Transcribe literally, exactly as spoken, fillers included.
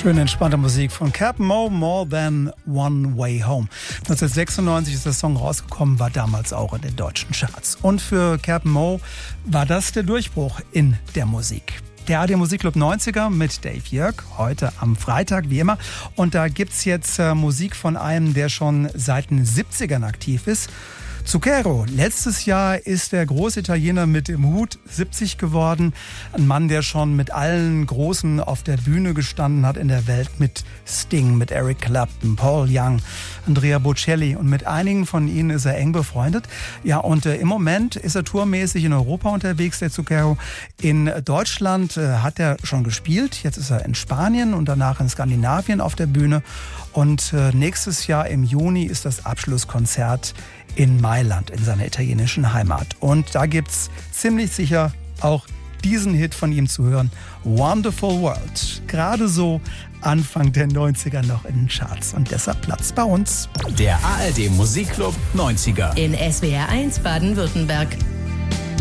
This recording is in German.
Schöne, entspannte Musik von Captain Mo, More Than One Way Home. neunzehnhundertsechsundneunzig ist der Song rausgekommen, war damals auch in den deutschen Charts. Und für Captain Mo war das der Durchbruch in der Musik. Der A R D Musikclub neunziger mit Dave Jörg, heute am Freitag, wie immer. Und da gibt's jetzt äh, Musik von einem, der schon seit den siebzigern aktiv ist. Zucchero. Letztes Jahr ist der Großitaliener mit dem Hut siebzig geworden. Ein Mann, der schon mit allen Großen auf der Bühne gestanden hat in der Welt. Mit Sting, mit Eric Clapton, Paul Young, Andrea Bocelli. Und mit einigen von ihnen ist er eng befreundet. Ja, und äh, im Moment ist er tourmäßig in Europa unterwegs, der Zucchero. In Deutschland äh, hat er schon gespielt. Jetzt ist er in Spanien und danach in Skandinavien auf der Bühne. Und äh, nächstes Jahr im Juni ist das Abschlusskonzert in Mailand, in seiner italienischen Heimat. Und da gibt's ziemlich sicher auch diesen Hit von ihm zu hören, Wonderful World. Gerade so Anfang der neunziger noch in den Charts und deshalb Platz bei uns. Der A R D Musikclub neunziger in S W R eins Baden-Württemberg.